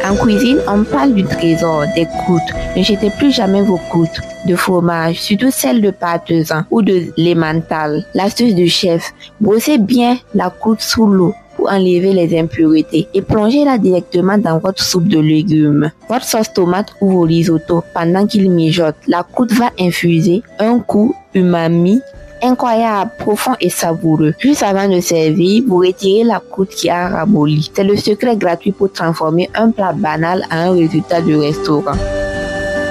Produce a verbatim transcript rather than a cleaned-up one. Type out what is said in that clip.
En cuisine, on parle du trésor, des croûtes. Ne jetez plus jamais vos croûtes de fromage, surtout celles de parmesan ou de l'emmental. L'astuce du chef, brossez bien la croûte sous l'eau pour enlever les impuretés et plongez-la directement dans votre soupe de légumes, votre sauce tomate ou vos risottos. Pendant qu'il mijote, la croûte va infuser un goût umami incroyable, profond et savoureux. Juste avant de servir, vous retirez la croûte qui a ramolli. C'est le secret gratuit pour transformer un plat banal en un résultat du restaurant.